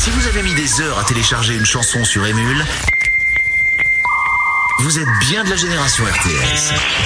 Si vous avez mis des heures à télécharger une chanson sur Emule, vous êtes bien de la génération RTS.